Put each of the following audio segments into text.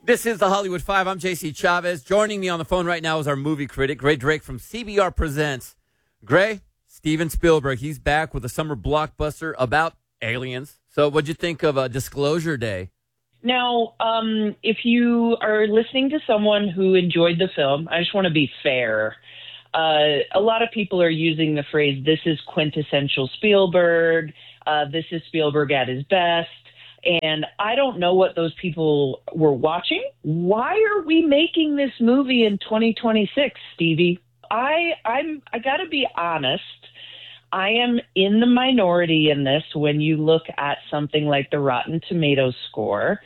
This is the Hollywood Five. I'm JC Chavez. Joining me on the phone right now is our movie critic, Gray Drake from CBR Presents. Gray, Steven Spielberg, he's back with a summer blockbuster about aliens. So what'd you think of Disclosure Day? Now, if you are listening to someone who enjoyed the film, I just want to be fair. A lot of people are using the phrase, this is quintessential Spielberg, this is Spielberg at his best. And I don't know what those people were watching. Why are we making this movie in 2026, Stevie? I got to be honest. I am in the minority in this when you look at something like the Rotten Tomatoes score.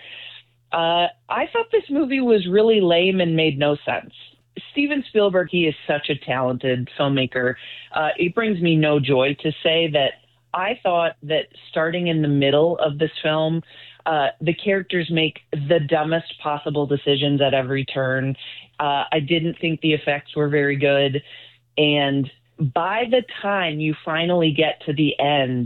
I thought this movie was really lame and made no sense. Steven Spielberg, he is such a talented filmmaker. It brings me no joy to say that I thought that starting in the middle of this film, the characters make the dumbest possible decisions at every turn. I didn't think the effects were very good. And by the time you finally get to the end,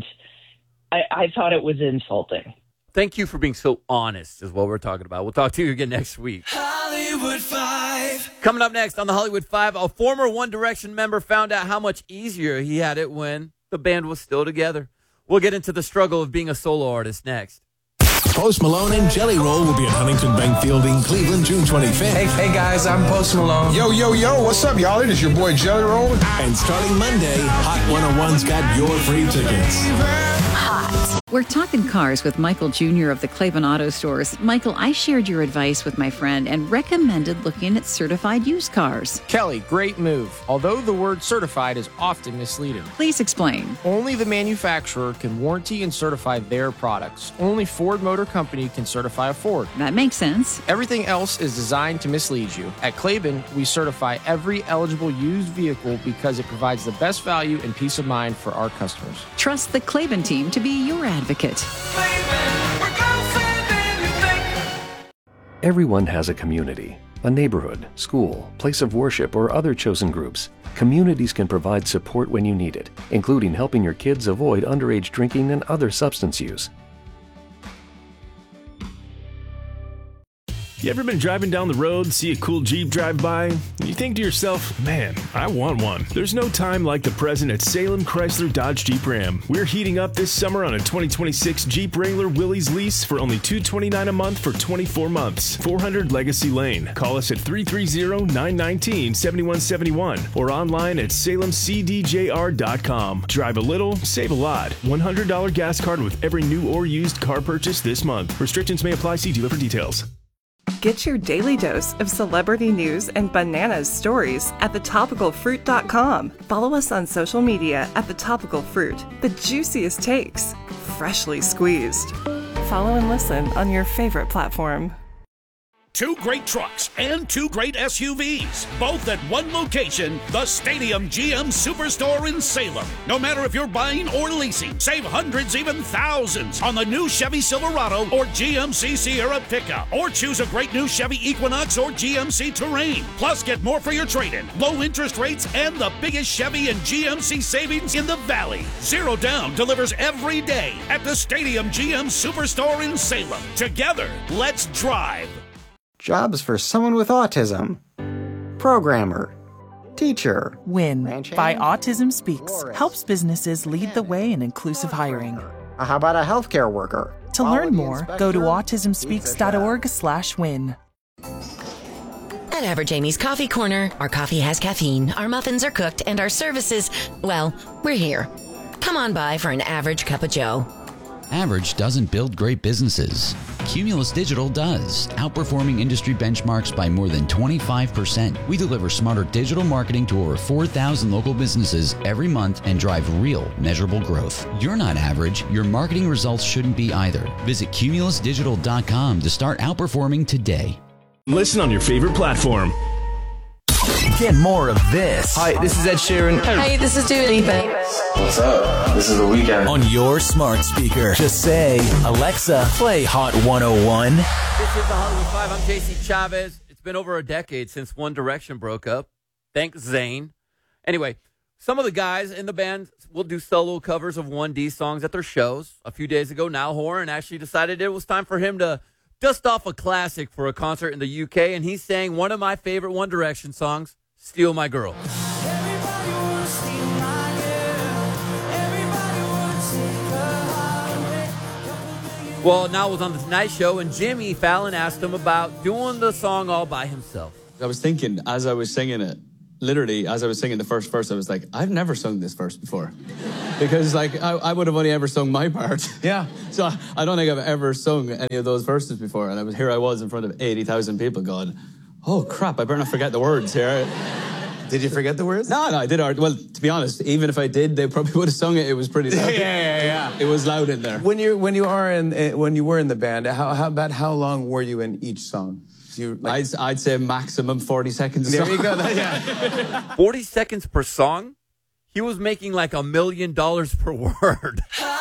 I thought it was insulting. Thank you for being so honest is what we're talking about. We'll talk to you again next week. Hollywood Five. Coming up next on the Hollywood Five, a former One Direction member found out how much easier he had it when the band was still together. We'll get into the struggle of being a solo artist next. Post Malone and Jelly Roll will be at Huntington Bank Field in Cleveland, June 25th. Hey guys, I'm Post Malone. Yo, what's up, y'all? It is your boy Jelly Roll. And starting Monday, Hot 101's got your free tickets. Hot. We're talking cars with Michael Jr. of the Claiborne Auto Stores. Michael, I shared your advice with my friend and recommended looking at certified used cars. Kelly, great move. Although the word certified is often misleading. Please explain. Only the manufacturer can warranty and certify their products. Only Ford Motor Company can certify a Ford. That makes sense. Everything else is designed to mislead you. At Claiborne, we certify every eligible used vehicle because it provides the best value and peace of mind for our customers. Trust the Claiborne team to be your advocate. Everyone has a community, a neighborhood, school, place of worship, or other chosen groups. Communities can provide support when you need it, including helping your kids avoid underage drinking and other substance use. You ever been driving down the road, see a cool Jeep drive by, and you think to yourself, man, I want one. There's no time like the present at Salem Chrysler Dodge Jeep Ram. We're heating up this summer on a 2026 Jeep Wrangler Willys lease for only $229 a month for 24 months. 400 Legacy Lane. Call us at 330-919-7171 or online at salemcdjr.com. Drive a little, save a lot. $100 gas card with every new or used car purchase this month. Restrictions may apply. See dealer for details. Get your daily dose of celebrity news and bananas stories at thetopicalfruit.com. Follow us on social media at thetopicalfruit. The juiciest takes, freshly squeezed. Follow and listen on your favorite platform. 2 great trucks and 2 great SUVs, both at one location, the Stadium GM Superstore in Salem. No matter if you're buying or leasing, save hundreds, even thousands on the new Chevy Silverado or GMC Sierra pickup. Or choose a great new Chevy Equinox or GMC Terrain. Plus, get more for your trade-in, low interest rates, and the biggest Chevy and GMC savings in the Valley. Zero Down delivers every day at the Stadium GM Superstore in Salem. Together, let's drive. Jobs for someone with autism. Programmer. Teacher. WIN by Autism Speaks helps businesses lead the way in inclusive hiring. How about a healthcare worker? To learn more, go to autismspeaks.org/win. At Average Amy's Coffee Corner, our coffee has caffeine, our muffins are cooked, and our services, well, we're here. Come on by for an average cup of joe. Average doesn't build great businesses. Cumulus Digital does, outperforming industry benchmarks by more than 25%. We deliver smarter digital marketing to over 4,000 local businesses every month and drive real, measurable growth. You're not average. Your marketing results shouldn't be either. Visit cumulusdigital.com to start outperforming today. Listen on your favorite platform. Get more of this. Hi, this is Ed Sheeran. Hey, this is Dua Lipa. What's up? This is The Weeknd. On your smart speaker, just say, Alexa, play Hot 101. This is the Hollywood Five. I'm JC Chavez. It's been over a decade since One Direction broke up. Thanks, Zayn. Anyway, some of the guys in the band will do solo covers of 1D songs at their shows. A few days ago, Niall Horan actually decided it was time for him to dust off a classic for a concert in the UK, and he sang one of my favorite One Direction songs, Steal My Girl. Well, now it was on the Tonight Show, and Jimmy Fallon asked him about doing the song all by himself. I was thinking, as I was singing it, literally, as I was singing the first verse, I was like, I've never sung this verse before. Because, like, I would have only ever sung my part. Yeah. So I don't think I've ever sung any of those verses before. And I was in front of 80,000 people going, oh, crap, I better not forget the words here. Did you forget the words? No, I did. Well, to be honest, even if I did, they probably would have sung it. It was pretty loud. Yeah. It was loud in there. When you were in the band, how long were you in each song? I'd say maximum 40 seconds. There you go. Yeah. 40 seconds per song? He was making like $1 million per word.